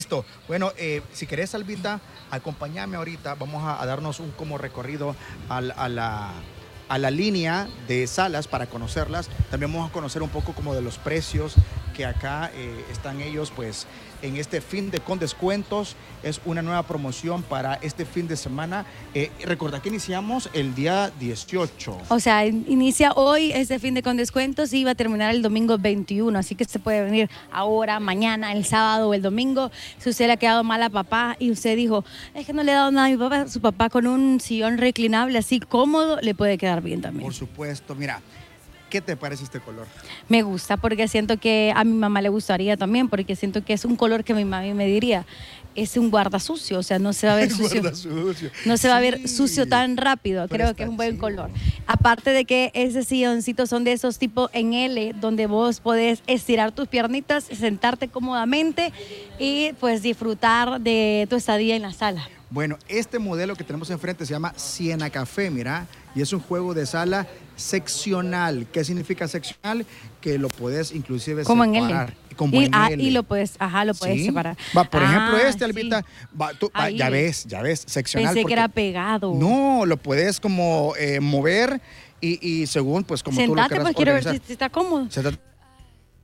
Listo. Bueno, si querés, Albita, acompáñame ahorita. Vamos a darnos un como recorrido a la línea de salas para conocerlas. También vamos a conocer un poco como de los precios que acá están ellos, pues, en este fin de con descuentos. Es una nueva promoción para este fin de semana. Recordad que iniciamos el día 18. O sea, inicia hoy este fin de con descuentos y va a terminar el domingo 21. Así que se puede venir ahora, mañana, el sábado o el domingo. Si usted le ha quedado mal a papá y usted dijo, es que no le he dado nada a mi papá, su papá con un sillón reclinable así cómodo le puede quedar bien también. Por supuesto, mira. ¿Qué te parece este color? Me gusta porque siento que a mi mamá le gustaría también, porque siento que es un color que mi mami me diría, es un guardasucio, o sea, no se va a ver sucio. No se va a ver sucio tan rápido, creo que es un buen color. Aparte de que ese silloncito son de esos tipo en L, donde vos podés estirar tus piernitas, sentarte cómodamente y pues disfrutar de tu estadía en la sala. Bueno, este modelo que tenemos enfrente se llama Siena Café, mira, y es un juego de sala seccional. ¿Qué significa seccional? Que lo puedes inclusive como separar. En L. Como en L. Y lo puedes, ¿sí? Separar. Va, por ejemplo, Albita, sí. Ya ves, seccional. Pensé que era pegado. No, lo puedes como mover y según, pues, como sentate, tú lo quieras pues quiero ver organizar. si está cómodo. Sentate.